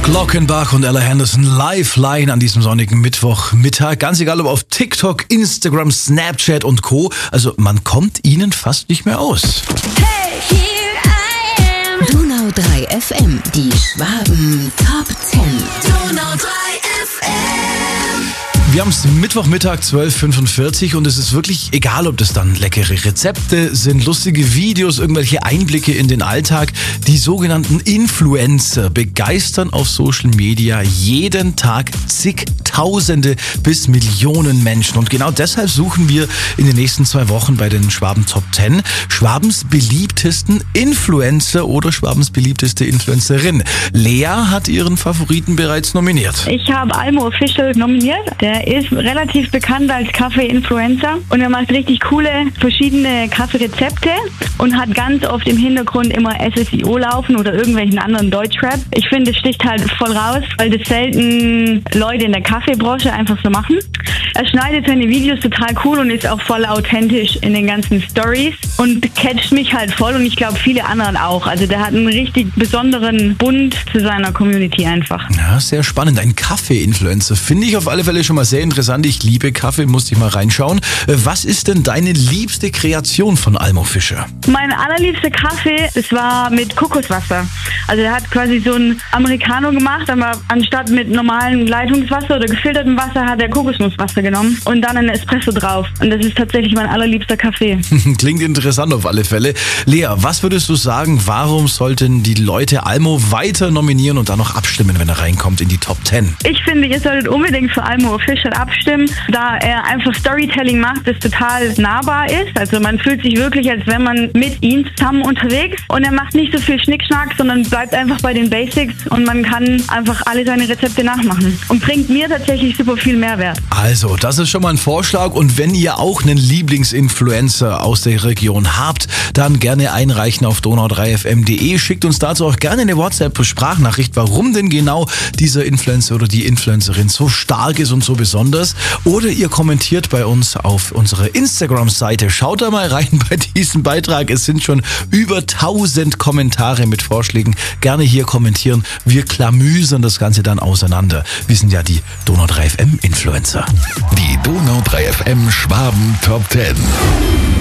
Glockenbach und Ella Henderson Lifeline an diesem sonnigen Mittwochmittag. Ganz egal ob auf TikTok, Instagram, Snapchat und Co. Also man kommt ihnen fast nicht mehr aus. Hey, here I am. Donau 3 FM, die Schwaben Top 10. Donau 3 FM. Wir haben es Mittwochmittag 12:45 und es ist wirklich egal, ob das dann leckere Rezepte sind, lustige Videos, irgendwelche Einblicke in den Alltag. Die sogenannten Influencer begeistern auf Social Media jeden Tag zigtausende bis Millionen Menschen. Und genau deshalb suchen wir in den nächsten 2 Wochen bei den Schwaben Top 10 Schwabens beliebtesten Influencer oder Schwabens beliebteste Influencerin. Lea hat ihren Favoriten bereits nominiert. Ich habe Almo Official nominiert. Der ist relativ bekannt als Kaffee-Influencer und er macht richtig coole verschiedene Kaffeerezepte und hat ganz oft im Hintergrund immer SSIO laufen oder irgendwelchen anderen Deutschrap. Ich finde, es sticht halt voll raus, weil das selten Leute in der Kaffeebranche einfach so machen. Er schneidet seine Videos total cool und ist auch voll authentisch in den ganzen Stories und catcht mich halt voll und ich glaube viele anderen auch. Also der hat einen richtig besonderen Bund zu seiner Community einfach. Ja, sehr spannend. Ein Kaffee-Influencer finde ich auf alle Fälle schon mal sehr interessant. Ich liebe Kaffee, musste ich mal reinschauen. Was ist denn deine liebste Kreation von Almo Fischer? Mein allerliebster Kaffee, das war mit Kokoswasser. Also der hat quasi so ein Americano gemacht, aber anstatt mit normalem Leitungswasser oder gefiltertem Wasser hat er Kokosnusswasser genommen und dann einen Espresso drauf. Und das ist tatsächlich mein allerliebster Kaffee. Klingt interessant auf alle Fälle. Lea, was würdest du sagen, warum sollten die Leute Almo weiter nominieren und dann noch abstimmen, wenn er reinkommt in die Top 10? Ich finde, ihr solltet unbedingt für Almo Official abstimmen, da er einfach Storytelling macht, das total nahbar ist. Also man fühlt sich wirklich, als wenn man mit ihm zusammen unterwegs und er macht nicht so viel Schnickschnack, sondern bleibt einfach bei den Basics und man kann einfach alle seine Rezepte nachmachen und bringt mir tatsächlich super viel Mehrwert. Also, das ist schon mal ein Vorschlag und wenn ihr auch einen Lieblingsinfluencer aus der Region habt, dann gerne einreichen auf donau3fm.de. Schickt uns dazu auch gerne eine WhatsApp-Sprachnachricht, warum denn genau dieser Influencer oder die Influencerin so stark ist und so besonders. Oder ihr kommentiert bei uns auf unserer Instagram-Seite. Schaut da mal rein bei diesem Beitrag. Es sind schon über 1000 Kommentare mit Vorschlägen. Gerne hier kommentieren. Wir klamüsern das Ganze dann auseinander. Wir sind ja die Donau 3 FM Influencer. Die Donau 3 FM Schwaben Top 10.